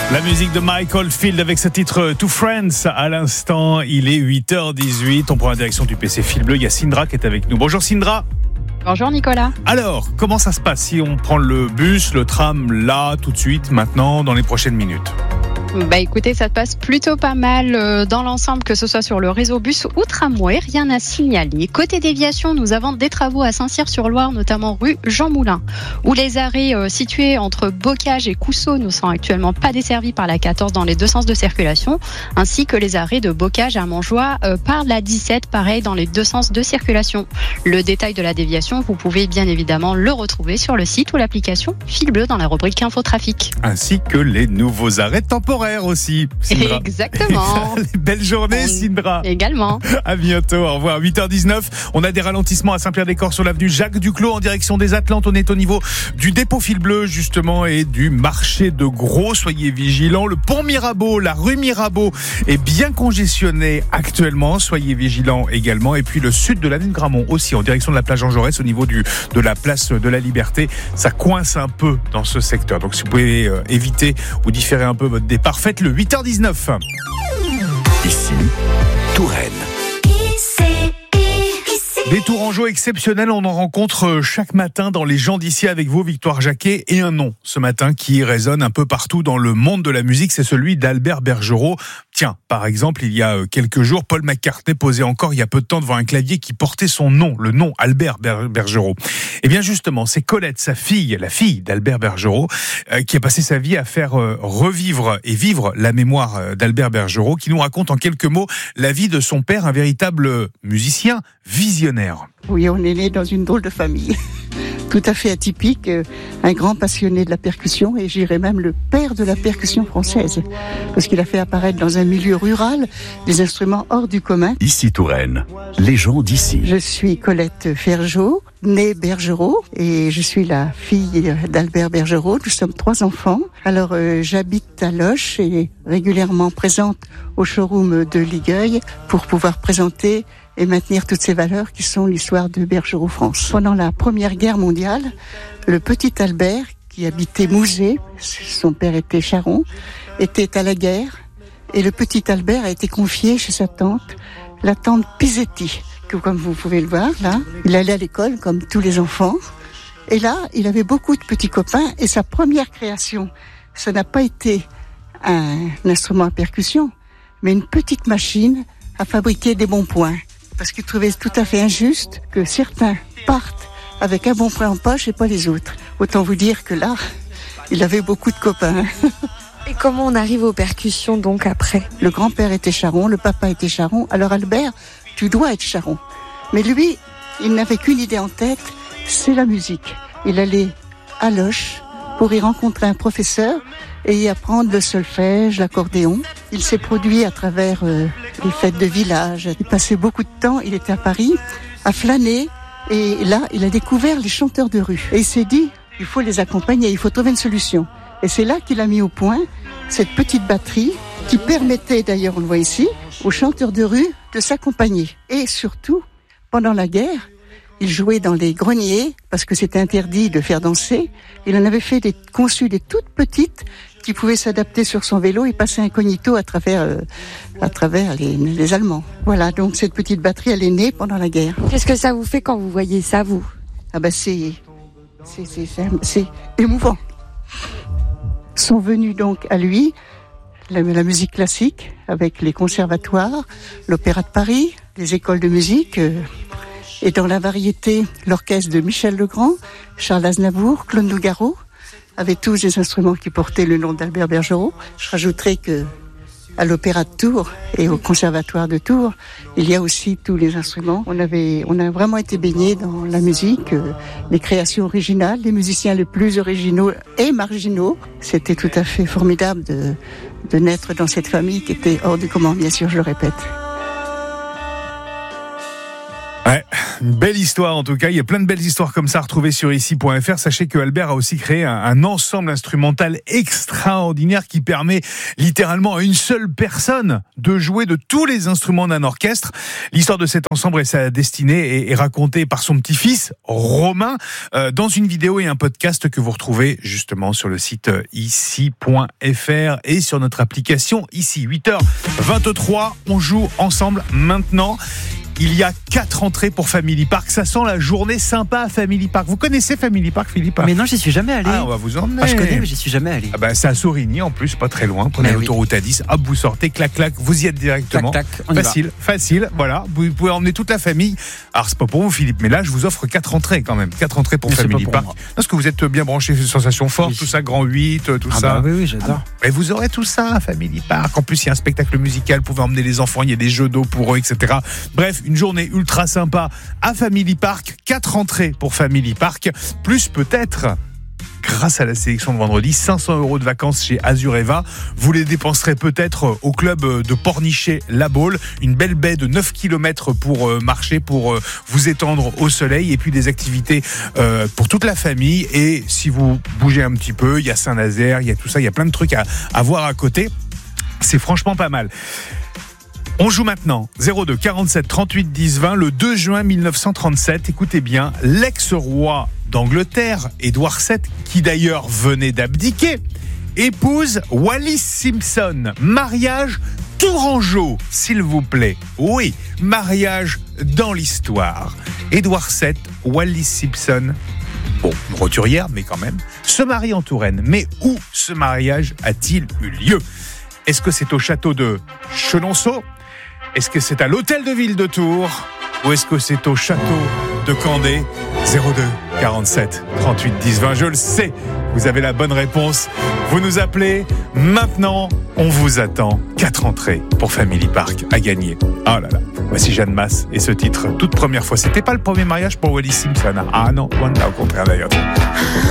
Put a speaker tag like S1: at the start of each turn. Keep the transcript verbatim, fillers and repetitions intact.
S1: La musique de Mike Oldfield avec ce titre To Friends. À l'instant, il est huit heures dix-huit. On prend la direction du P C Fil Bleu. Il y a Sindra qui est avec nous. Bonjour Sindra.
S2: Bonjour Nicolas.
S1: Alors, comment ça se passe si on prend le bus, le tram, là, tout de suite, maintenant, dans les prochaines minutes ?
S2: Bah écoutez, ça se passe plutôt pas mal euh, dans l'ensemble, que ce soit sur le réseau bus ou tramway, rien à signaler. Côté déviation, nous avons des travaux à Saint-Cyr-sur-Loire, notamment rue Jean Moulin, où les arrêts euh, situés entre Bocage et Cousseau ne sont actuellement pas desservis par la quatorze dans les deux sens de circulation, ainsi que les arrêts de Bocage à Montjoie euh, par la dix-sept, pareil dans les deux sens de circulation. Le détail de la déviation, vous pouvez bien évidemment le retrouver sur le site ou l'application Fil Bleu dans la rubrique Infotrafic.
S1: Ainsi que les nouveaux arrêts temporaires aussi, Sindra.
S2: Exactement.
S1: Belle journée, on... Sindra.
S2: Également.
S1: À bientôt. Au revoir. huit heures dix-neuf. On a des ralentissements à Saint-Pierre-des-Corps sur l'avenue Jacques Duclos en direction des Atlantes. On est au niveau du dépôt Fil Bleu, justement, et du marché de Gros. Soyez vigilants. Le pont Mirabeau, la rue Mirabeau est bien congestionné actuellement. Soyez vigilants également. Et puis le sud de l'avenue Gramont aussi, en direction de la plage Jean Jaurès, au niveau du, de la place de la Liberté. Ça coince un peu dans ce secteur. Donc si vous pouvez euh, éviter ou différer un peu votre départ, faites-le. huit heures dix-neuf.
S3: Ici, Touraine.
S1: Des tourangeaux exceptionnels, on en rencontre chaque matin dans Les gens d'ici avec vous, Victoire Jacquet, et un nom ce matin qui résonne un peu partout dans le monde de la musique, c'est celui d'Albert Bergerot. Tiens, par exemple, il y a quelques jours, Paul McCartney posait encore il y a peu de temps devant un clavier qui portait son nom, le nom Albert Bergerot. Et bien justement, c'est Colette, sa fille, la fille d'Albert Bergerot, euh, qui a passé sa vie à faire euh, revivre et vivre la mémoire d'Albert Bergerot, qui nous raconte en quelques mots la vie de son père, un véritable musicien visionnaire.
S4: Oui, on est né dans une drôle de famille, tout à fait atypique, un grand passionné de la percussion, et j'irais même le père de la percussion française, parce qu'il a fait apparaître dans un milieu rural des instruments hors du commun.
S3: Ici Touraine, les gens d'ici.
S4: Je suis Colette Ferjot, née Bergerot, et je suis la fille d'Albert Bergerot. Nous sommes trois enfants. Alors euh, j'habite à Loches et régulièrement présente au showroom de Ligueuil pour pouvoir présenter et maintenir toutes ces valeurs qui sont l'histoire de Bergerot France. Pendant la Première Guerre mondiale, le petit Albert, qui habitait Mouzé, son père était charron, était à la guerre, et le petit Albert a été confié chez sa tante, la tante Pisetti, que comme vous pouvez le voir là, il allait à l'école comme tous les enfants, et là, il avait beaucoup de petits copains, et sa première création, ça n'a pas été un instrument à percussion, mais une petite machine à fabriquer des bons points. Parce qu'il trouvait tout à fait injuste que certains partent avec un bon point en poche et pas les autres. Autant vous dire que là, il avait beaucoup de copains.
S5: Et comment on arrive aux percussions donc après ?
S4: Le grand-père était charron, le papa était charron. Alors Albert, tu dois être charron. Mais lui, il n'avait qu'une idée en tête, c'est la musique. Il allait à Loches pour y rencontrer un professeur et y apprendre le solfège, l'accordéon. Il s'est produit à travers euh, les fêtes de village. Il passait beaucoup de temps, il était à Paris, à flâner. Et là, il a découvert les chanteurs de rue. Et il s'est dit, il faut les accompagner, il faut trouver une solution. Et c'est là qu'il a mis au point cette petite batterie qui permettait, d'ailleurs, on le voit ici, aux chanteurs de rue de s'accompagner. Et surtout, pendant la guerre, il jouait dans les greniers parce que c'était interdit de faire danser. Il en avait fait des, conçu des toutes petites qui pouvaient s'adapter sur son vélo et passer incognito à travers, euh, à travers les, les Allemands. Voilà, donc cette petite batterie, elle est née pendant la guerre.
S5: Qu'est-ce que ça vous fait quand vous voyez ça, vous ?
S4: Ah ben c'est, c'est, c'est, c'est, c'est émouvant. Sont venus donc à lui la, la musique classique avec les conservatoires, l'Opéra de Paris, les écoles de musique. Euh, Et dans la variété, l'orchestre de Michel Legrand, Charles Aznavour, Claude Nougaro, avec tous les instruments qui portaient le nom d'Albert Bergerot. Je rajouterai que à l'Opéra de Tours et au Conservatoire de Tours, il y a aussi tous les instruments. On avait, on a vraiment été baignés dans la musique, euh, les créations originales, les musiciens les plus originaux et marginaux. C'était tout à fait formidable de, de naître dans cette famille qui était hors du commun, bien sûr, je le répète.
S1: Ouais. Une belle histoire en tout cas, il y a plein de belles histoires comme ça à retrouver sur ici point f r. Sachez que Albert a aussi créé un, un ensemble instrumental extraordinaire qui permet littéralement à une seule personne de jouer de tous les instruments d'un orchestre. L'histoire de cet ensemble et sa destinée est, est racontée par son petit-fils Romain euh, dans une vidéo et un podcast que vous retrouvez justement sur le site ici point f r et sur notre application ici. huit heures vingt-trois, on joue ensemble maintenant. Il y a quatre entrées pour Family Park. Ça sent la journée sympa à Family Park. Vous connaissez Family Park, Philippe ?
S6: Mais non, j'y suis jamais allé.
S1: Ah, on va vous emmener.
S6: Ah, je connais, mais j'y suis jamais allé.
S1: Ah bah, c'est à Sorigny en plus, pas très loin. Prenez
S6: Mais
S1: l'autoroute
S6: oui.
S1: A dix. Hop, vous sortez, clac, clac, vous y êtes directement.
S6: Tac, tac, on y
S1: facile,
S6: va.
S1: facile. Voilà, vous pouvez emmener toute la famille. Alors, c'est pas pour vous, Philippe, mais là, je vous offre quatre entrées quand même. Quatre entrées pour
S6: Mais c'est
S1: Family
S6: pas pour
S1: Park.
S6: moi.
S1: Parce que vous êtes bien branché Sensation Forte,
S6: Oui.
S1: tout ça, Grand huit, tout
S6: Ah
S1: ça.
S6: bah oui, oui, j'adore.
S1: Et vous aurez tout ça à Family Park. En plus, il y a un spectacle musical. Vous pouvez emmener les enfants. Il y a des jeux d'eau pour eux, et cetera. Bref, une journée ultra sympa à Family Park. Quatre entrées pour Family Park. Plus peut-être, grâce à la sélection de vendredi, cinq cents euros de vacances chez Azureva. Vous les dépenserez peut-être au club de Pornichet-La Baule. Une belle baie de neuf kilomètres pour marcher, pour vous étendre au soleil. Et puis des activités pour toute la famille. Et si vous bougez un petit peu, il y a Saint-Nazaire, il y a tout ça. Il y a plein de trucs à, à voir à côté. C'est franchement pas mal. On joue maintenant zéro deux quarante-sept trente-huit dix vingt le deux juin mille neuf cent trente-sept. Écoutez bien, l'ex-roi d'Angleterre, Édouard sept, qui d'ailleurs venait d'abdiquer, épouse Wallis Simpson. Mariage tourangeau, s'il vous plaît. Oui, mariage dans l'histoire. Édouard sept, Wallis Simpson, bon, une roturière, mais quand même, se marie en Touraine. Mais où ce mariage a-t-il eu lieu ? Est-ce que c'est au château de Chenonceau ? Est-ce que c'est à l'hôtel de ville de Tours ? Ou est-ce que c'est au château de Candé ? zéro deux quarante-sept trente-huit dix vingt, je le sais, vous avez la bonne réponse. Vous nous appelez maintenant, on vous attend. Quatre entrées pour Family Park à gagner. Oh là là, voici Jeanne Masse et ce titre, toute première fois. C'était pas le premier mariage pour Wallis Simpson. Ah non, loin de là, au contraire d'ailleurs.